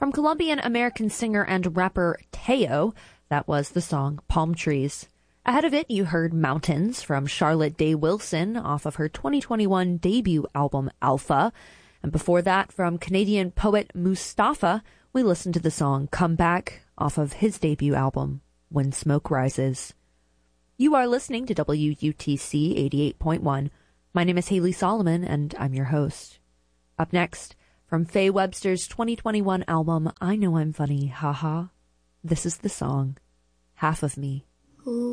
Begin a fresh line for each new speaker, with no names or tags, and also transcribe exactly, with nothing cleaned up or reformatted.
From Colombian-American singer and rapper Teo, that was the song Palm Trees. Ahead of it, you heard Mountains from Charlotte Day Wilson off of her twenty twenty-one debut album Alpha. And before that, from Canadian poet Mustafa, we listened to the song Come Back off of his debut album When Smoke Rises. You are listening to W U T C eighty-eight point one. My name is Haley Solomon, and I'm your host. Up next, from Faye Webster's twenty twenty-one album I Know I'm Funny, Haha, this is the song Half of Me.
Ooh.